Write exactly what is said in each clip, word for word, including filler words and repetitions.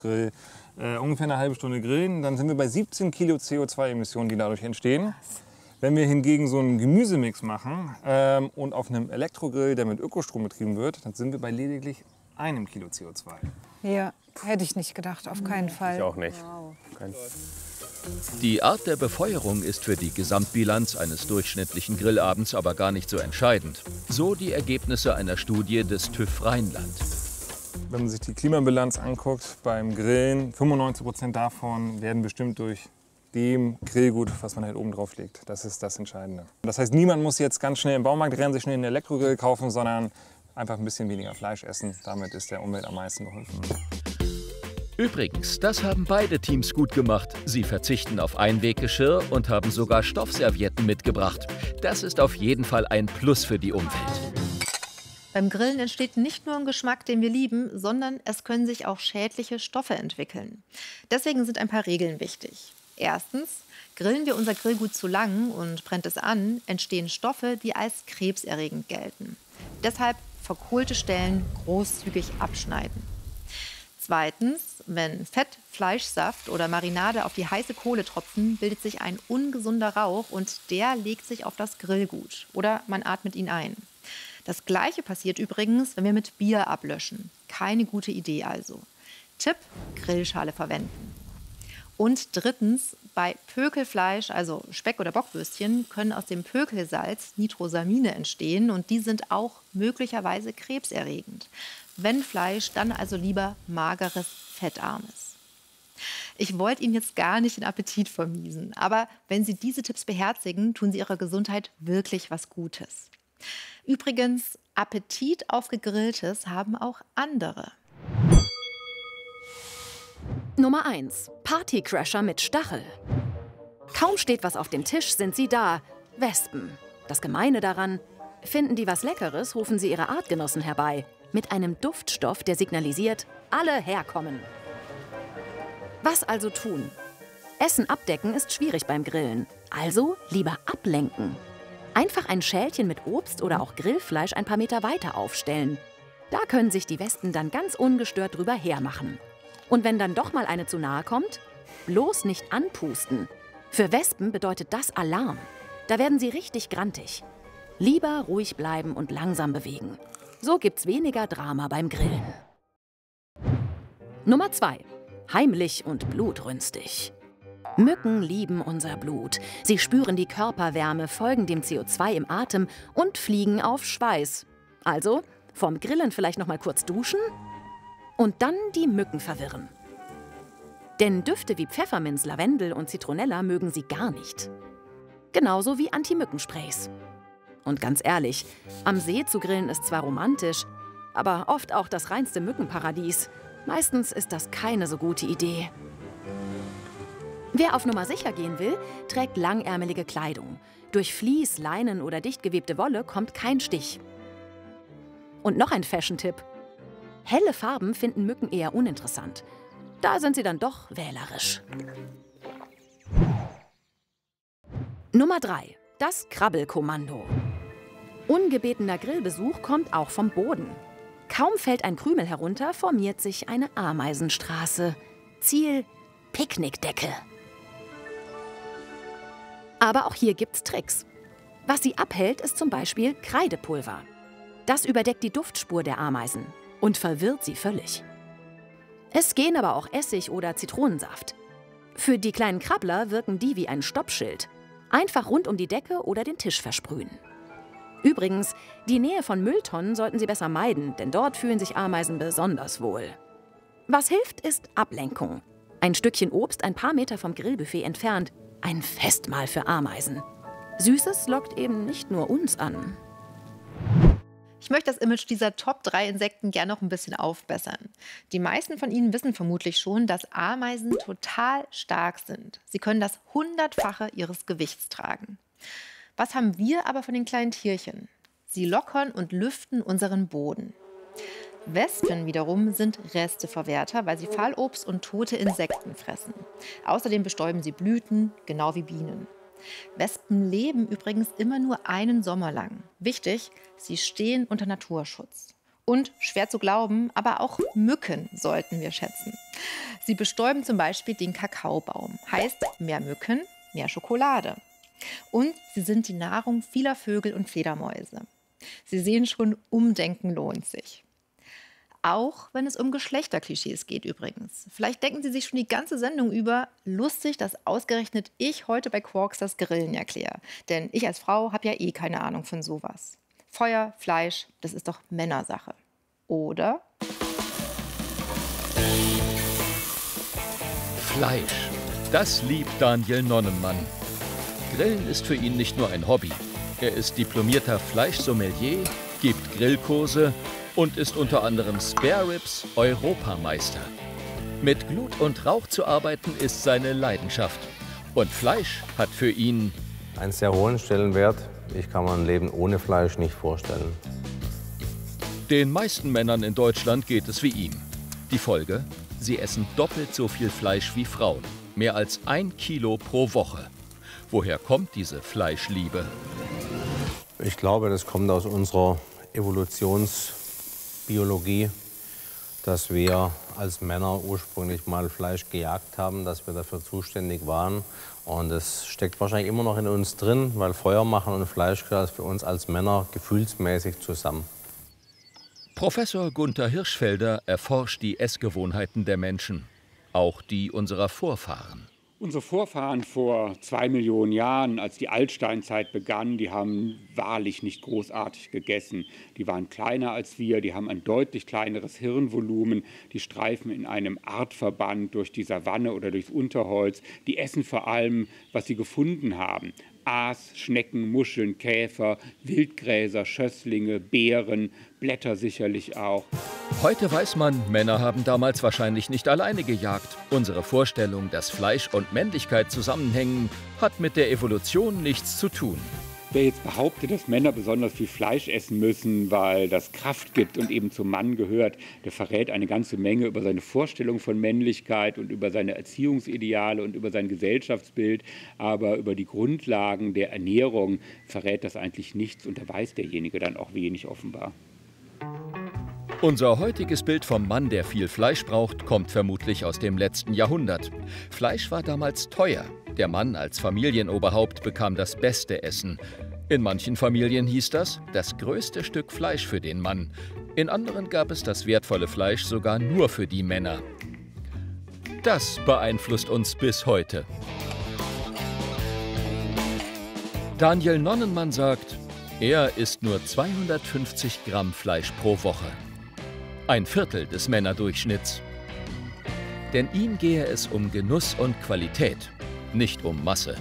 Grill, äh, ungefähr eine halbe Stunde grillen, dann sind wir bei siebzehn Kilo C O zwei Emissionen, die dadurch entstehen. Wenn wir hingegen so einen Gemüsemix machen ähm, und auf einem Elektrogrill, der mit Ökostrom betrieben wird, dann sind wir bei lediglich einem Kilo C O zwei. Ja, hätte ich nicht gedacht, auf keinen Fall. Ich auch nicht. Wow. Kein Die Art der Befeuerung ist für die Gesamtbilanz eines durchschnittlichen Grillabends aber gar nicht so entscheidend. So die Ergebnisse einer Studie des TÜV Rheinland. Wenn man sich die Klimabilanz anguckt beim Grillen, fünfundneunzig Prozent davon werden bestimmt durch dem Grillgut, was man halt oben drauf legt. Das ist das Entscheidende. Das heißt, niemand muss jetzt ganz schnell im Baumarkt rennen, sich schnell einen Elektrogrill kaufen, sondern einfach ein bisschen weniger Fleisch essen. Damit ist der Umwelt am meisten geholfen. Übrigens, das haben beide Teams gut gemacht. Sie verzichten auf Einweggeschirr und haben sogar Stoffservietten mitgebracht. Das ist auf jeden Fall ein Plus für die Umwelt. Beim Grillen entsteht nicht nur ein Geschmack, den wir lieben, sondern es können sich auch schädliche Stoffe entwickeln. Deswegen sind ein paar Regeln wichtig. Erstens, grillen wir unser Grillgut zu lang und brennt es an, entstehen Stoffe, die als krebserregend gelten. Deshalb verkohlte Stellen großzügig abschneiden. Zweitens, wenn Fett, Fleischsaft oder Marinade auf die heiße Kohle tropfen, bildet sich ein ungesunder Rauch und der legt sich auf das Grillgut oder man atmet ihn ein. Das Gleiche passiert übrigens, wenn wir mit Bier ablöschen. Keine gute Idee also. Tipp: Grillschale verwenden. Und drittens, bei Pökelfleisch, also Speck oder Bockwürstchen, können aus dem Pökelsalz Nitrosamine entstehen und die sind auch möglicherweise krebserregend. Wenn Fleisch, dann also lieber mageres, fettarmes. Ich wollte Ihnen jetzt gar nicht den Appetit vermiesen, aber wenn Sie diese Tipps beherzigen, tun Sie Ihrer Gesundheit wirklich was Gutes. Übrigens, Appetit auf Gegrilltes haben auch andere. Nummer eins. Partycrasher mit Stachel. Kaum steht was auf dem Tisch, sind sie da. Wespen. Das Gemeine daran: Finden die was Leckeres, rufen sie ihre Artgenossen herbei. Mit einem Duftstoff, der signalisiert: alle herkommen. Was also tun? Essen abdecken ist schwierig beim Grillen. Also lieber ablenken. Einfach ein Schälchen mit Obst oder auch Grillfleisch ein paar Meter weiter aufstellen. Da können sich die Wespen dann ganz ungestört drüber hermachen. Und wenn dann doch mal eine zu nahe kommt, bloß nicht anpusten. Für Wespen bedeutet das Alarm. Da werden sie richtig grantig. Lieber ruhig bleiben und langsam bewegen. So gibt's weniger Drama beim Grillen. Nummer zwei. Heimlich und blutrünstig. Mücken lieben unser Blut. Sie spüren die Körperwärme, folgen dem C O zwei im Atem und fliegen auf Schweiß. Also vorm Grillen vielleicht noch mal kurz duschen und dann die Mücken verwirren. Denn Düfte wie Pfefferminz, Lavendel und Zitronella mögen sie gar nicht. Genauso wie Anti-Mücken-Sprays. Und ganz ehrlich, am See zu grillen ist zwar romantisch, aber oft auch das reinste Mückenparadies. Meistens ist das keine so gute Idee. Wer auf Nummer sicher gehen will, trägt langärmelige Kleidung. Durch Vlies, Leinen oder dicht gewebte Wolle kommt kein Stich. Und noch ein Fashion-Tipp: Helle Farben finden Mücken eher uninteressant. Da sind sie dann doch wählerisch. Nummer drei. Das Krabbelkommando. Ungebetener Grillbesuch kommt auch vom Boden. Kaum fällt ein Krümel herunter, formiert sich eine Ameisenstraße. Ziel: Picknickdecke. Aber auch hier gibt's Tricks. Was sie abhält, ist zum Beispiel Kreidepulver. Das überdeckt die Duftspur der Ameisen und verwirrt sie völlig. Es gehen aber auch Essig oder Zitronensaft. Für die kleinen Krabbler wirken die wie ein Stoppschild. Einfach rund um die Decke oder den Tisch versprühen. Übrigens, die Nähe von Mülltonnen sollten Sie besser meiden, denn dort fühlen sich Ameisen besonders wohl. Was hilft, ist Ablenkung. Ein Stückchen Obst ein paar Meter vom Grillbuffet entfernt. Ein Festmahl für Ameisen. Süßes lockt eben nicht nur uns an. Ich möchte das Image dieser Top drei Insekten gerne noch ein bisschen aufbessern. Die meisten von Ihnen wissen vermutlich schon, dass Ameisen total stark sind. Sie können das Hundertfache ihres Gewichts tragen. Was haben wir aber von den kleinen Tierchen? Sie lockern und lüften unseren Boden. Wespen wiederum sind Resteverwerter, weil sie Fallobst und tote Insekten fressen. Außerdem bestäuben sie Blüten, genau wie Bienen. Wespen leben übrigens immer nur einen Sommer lang. Wichtig: sie stehen unter Naturschutz. Und schwer zu glauben, aber auch Mücken sollten wir schätzen. Sie bestäuben zum Beispiel den Kakaobaum. Heißt, mehr Mücken, mehr Schokolade. Und sie sind die Nahrung vieler Vögel und Fledermäuse. Sie sehen schon, Umdenken lohnt sich. Auch wenn es um Geschlechterklischees geht übrigens. Vielleicht denken Sie sich schon die ganze Sendung über, lustig, dass ausgerechnet ich heute bei Quarks das Grillen erkläre. Denn ich als Frau habe ja eh keine Ahnung von sowas. Feuer, Fleisch, das ist doch Männersache. Oder? Fleisch, das liebt Daniel Nonnenmann. Grillen ist für ihn nicht nur ein Hobby. Er ist diplomierter Fleischsommelier, gibt Grillkurse und ist unter anderem Spare Ribs Europameister. Mit Glut und Rauch zu arbeiten ist seine Leidenschaft. Und Fleisch hat für ihn einen sehr hohen Stellenwert. Ich kann mir ein Leben ohne Fleisch nicht vorstellen. Den meisten Männern in Deutschland geht es wie ihm. Die Folge? Sie essen doppelt so viel Fleisch wie Frauen. Mehr als ein Kilo pro Woche. Woher kommt diese Fleischliebe? Ich glaube, das kommt aus unserer Evolutionsbiologie, dass wir als Männer ursprünglich mal Fleisch gejagt haben, dass wir dafür zuständig waren. Und das steckt wahrscheinlich immer noch in uns drin, weil Feuer machen und Fleisch gehört für uns als Männer gefühlsmäßig zusammen. Professor Gunther Hirschfelder erforscht die Essgewohnheiten der Menschen, auch die unserer Vorfahren. Unsere Vorfahren vor zwei Millionen Jahren, als die Altsteinzeit begann, die haben wahrlich nicht großartig gegessen. Die waren kleiner als wir, die haben ein deutlich kleineres Hirnvolumen, die streifen in einem Artverband durch die Savanne oder durchs Unterholz. Die essen vor allem, was sie gefunden haben. Aas, Schnecken, Muscheln, Käfer, Wildgräser, Schösslinge, Beeren, Blätter sicherlich auch. Heute weiß man, Männer haben damals wahrscheinlich nicht alleine gejagt. Unsere Vorstellung, dass Fleisch und Männlichkeit zusammenhängen, hat mit der Evolution nichts zu tun. Wer jetzt behauptet, dass Männer besonders viel Fleisch essen müssen, weil das Kraft gibt und eben zum Mann gehört, der verrät eine ganze Menge über seine Vorstellung von Männlichkeit und über seine Erziehungsideale und über sein Gesellschaftsbild. Aber über die Grundlagen der Ernährung verrät das eigentlich nichts und da weiß derjenige dann auch wenig offenbar. Unser heutiges Bild vom Mann, der viel Fleisch braucht, kommt vermutlich aus dem letzten Jahrhundert. Fleisch war damals teuer. Der Mann als Familienoberhaupt bekam das beste Essen. In manchen Familien hieß das, das größte Stück Fleisch für den Mann. In anderen gab es das wertvolle Fleisch sogar nur für die Männer. Das beeinflusst uns bis heute. Daniel Nonnenmann sagt, er isst nur zweihundertfünfzig Gramm Fleisch pro Woche. Ein Viertel des Männerdurchschnitts. Denn ihm gehe es um Genuss und Qualität, nicht um Masse.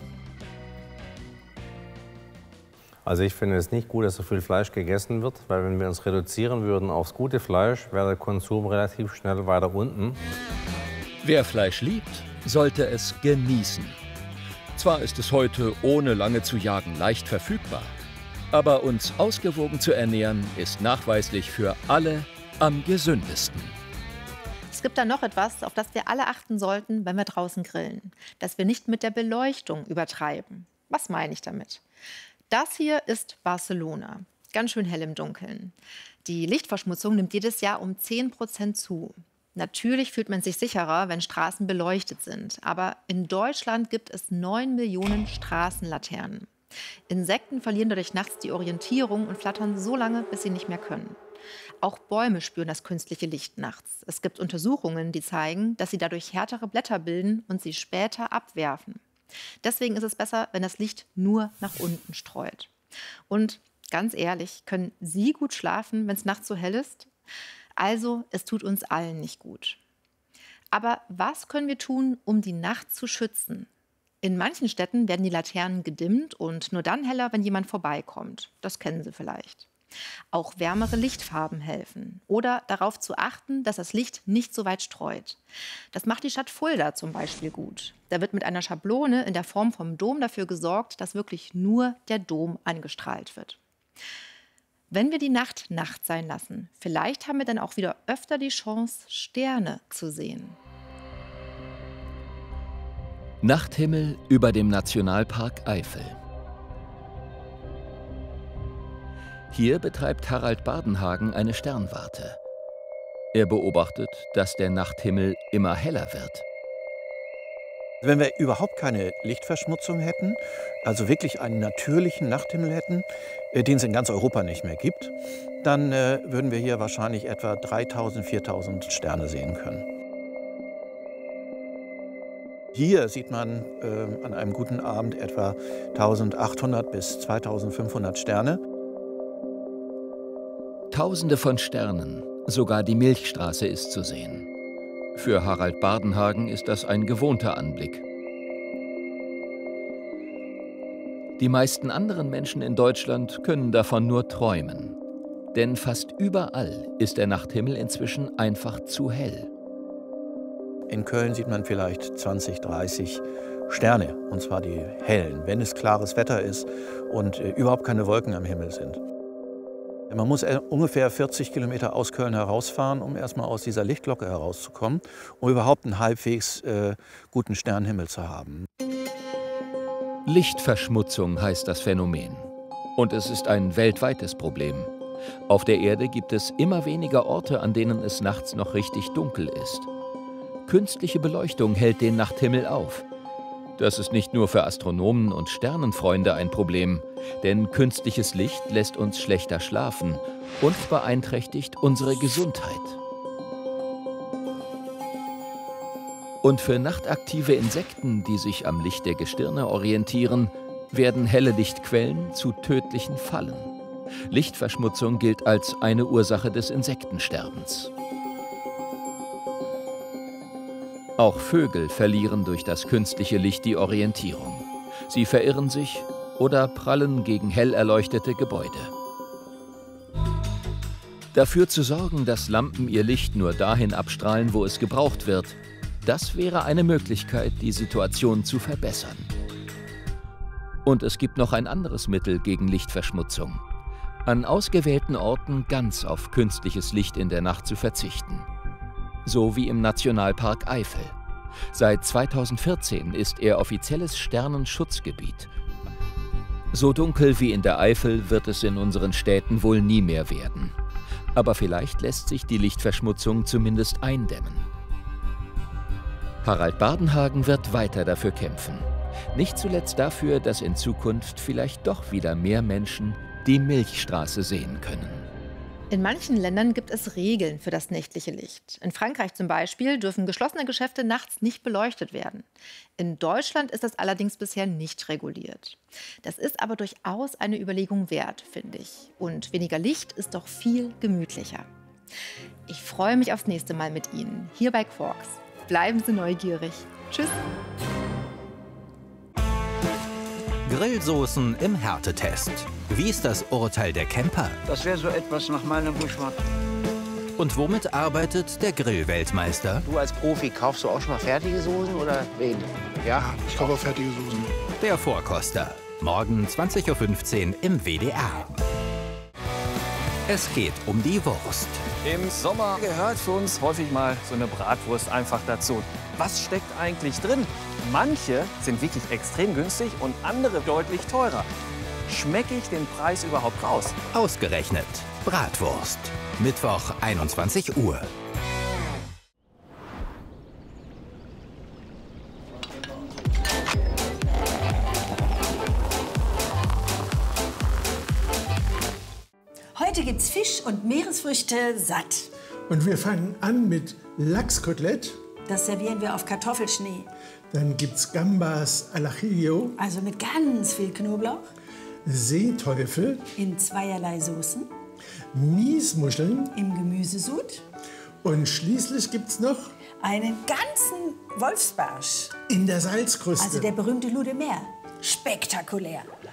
Also ich finde es nicht gut, dass so viel Fleisch gegessen wird, weil wenn wir uns reduzieren würden aufs gute Fleisch, wäre der Konsum relativ schnell weiter unten. Wer Fleisch liebt, sollte es genießen. Zwar ist es heute, ohne lange zu jagen, leicht verfügbar, aber uns ausgewogen zu ernähren, ist nachweislich für alle am gesündesten. Es gibt da noch etwas, auf das wir alle achten sollten, wenn wir draußen grillen. Dass wir nicht mit der Beleuchtung übertreiben. Was meine ich damit? Das hier ist Barcelona. Ganz schön hell im Dunkeln. Die Lichtverschmutzung nimmt jedes Jahr um zehn Prozent zu. Natürlich fühlt man sich sicherer, wenn Straßen beleuchtet sind. Aber in Deutschland gibt es neun Millionen Straßenlaternen. Insekten verlieren dadurch nachts die Orientierung und flattern so lange, bis sie nicht mehr können. Auch Bäume spüren das künstliche Licht nachts. Es gibt Untersuchungen, die zeigen, dass sie dadurch härtere Blätter bilden und sie später abwerfen. Deswegen ist es besser, wenn das Licht nur nach unten streut. Und ganz ehrlich, können Sie gut schlafen, wenn es nachts so hell ist? Also, es tut uns allen nicht gut. Aber was können wir tun, um die Nacht zu schützen? In manchen Städten werden die Laternen gedimmt und nur dann heller, wenn jemand vorbeikommt. Das kennen Sie vielleicht. Auch wärmere Lichtfarben helfen. Oder darauf zu achten, dass das Licht nicht so weit streut. Das macht die Stadt Fulda zum Beispiel gut. Da wird mit einer Schablone in der Form vom Dom dafür gesorgt, dass wirklich nur der Dom angestrahlt wird. Wenn wir die Nacht Nacht sein lassen, vielleicht haben wir dann auch wieder öfter die Chance, Sterne zu sehen. Nachthimmel über dem Nationalpark Eifel. Hier betreibt Harald Bardenhagen eine Sternwarte. Er beobachtet, dass der Nachthimmel immer heller wird. Wenn wir überhaupt keine Lichtverschmutzung hätten, also wirklich einen natürlichen Nachthimmel hätten, äh, den es in ganz Europa nicht mehr gibt, dann äh, würden wir hier wahrscheinlich etwa dreitausend, viertausend Sterne sehen können. Hier sieht man äh, an einem guten Abend etwa eintausendachthundert bis zweitausendfünfhundert Sterne. Tausende von Sternen, sogar die Milchstraße ist zu sehen. Für Harald Bardenhagen ist das ein gewohnter Anblick. Die meisten anderen Menschen in Deutschland können davon nur träumen. Denn fast überall ist der Nachthimmel inzwischen einfach zu hell. In Köln sieht man vielleicht zwanzig, dreißig Sterne, und zwar die hellen, wenn es klares Wetter ist und äh, überhaupt keine Wolken am Himmel sind. Man muss ungefähr vierzig Kilometer aus Köln herausfahren, um erstmal aus dieser Lichtglocke herauszukommen, um überhaupt einen halbwegs äh, guten Sternenhimmel zu haben. Lichtverschmutzung heißt das Phänomen. Und es ist ein weltweites Problem. Auf der Erde gibt es immer weniger Orte, an denen es nachts noch richtig dunkel ist. Künstliche Beleuchtung hält den Nachthimmel auf. Das ist nicht nur für Astronomen und Sternenfreunde ein Problem, denn künstliches Licht lässt uns schlechter schlafen und beeinträchtigt unsere Gesundheit. Und für nachtaktive Insekten, die sich am Licht der Gestirne orientieren, werden helle Lichtquellen zu tödlichen Fallen. Lichtverschmutzung gilt als eine Ursache des Insektensterbens. Auch Vögel verlieren durch das künstliche Licht die Orientierung. Sie verirren sich oder prallen gegen hell erleuchtete Gebäude. Dafür zu sorgen, dass Lampen ihr Licht nur dahin abstrahlen, wo es gebraucht wird, das wäre eine Möglichkeit, die Situation zu verbessern. Und es gibt noch ein anderes Mittel gegen Lichtverschmutzung: an ausgewählten Orten ganz auf künstliches Licht in der Nacht zu verzichten. So wie im Nationalpark Eifel. Seit zweitausendvierzehn ist er offizielles Sternenschutzgebiet. So dunkel wie in der Eifel wird es in unseren Städten wohl nie mehr werden. Aber vielleicht lässt sich die Lichtverschmutzung zumindest eindämmen. Harald Bardenhagen wird weiter dafür kämpfen. Nicht zuletzt dafür, dass in Zukunft vielleicht doch wieder mehr Menschen die Milchstraße sehen können. In manchen Ländern gibt es Regeln für das nächtliche Licht. In Frankreich zum Beispiel dürfen geschlossene Geschäfte nachts nicht beleuchtet werden. In Deutschland ist das allerdings bisher nicht reguliert. Das ist aber durchaus eine Überlegung wert, finde ich. Und weniger Licht ist doch viel gemütlicher. Ich freue mich aufs nächste Mal mit Ihnen, hier bei Quarks. Bleiben Sie neugierig. Tschüss. Grillsoßen im Härtetest. Wie ist das Urteil der Camper? Das wäre so etwas nach meinem Geschmack. Und womit arbeitet der Grillweltmeister? Du als Profi, kaufst du auch schon mal fertige Soßen oder wen? Ja, ich kaufe auch fertige Soßen. Der Vorkoster. Morgen zwanzig Uhr fünfzehn im W D R. Es geht um die Wurst. Im Sommer gehört für uns häufig mal so eine Bratwurst einfach dazu. Was steckt eigentlich drin? Manche sind wirklich extrem günstig und andere deutlich teurer. Schmecke ich den Preis überhaupt raus? Ausgerechnet Bratwurst. Mittwoch einundzwanzig Uhr. Heute gibt's Fisch und Meeresfrüchte satt. Und wir fangen an mit Lachskotelett. Das servieren wir auf Kartoffelschnee. Dann gibt's Gambas al ajillo. Also mit ganz viel Knoblauch. Seeteufel. In zweierlei Soßen. Miesmuscheln. Im Gemüsesud. Und schließlich gibt's noch einen ganzen Wolfsbarsch. In der Salzkruste. Also der berühmte Loup de Mer. Spektakulär.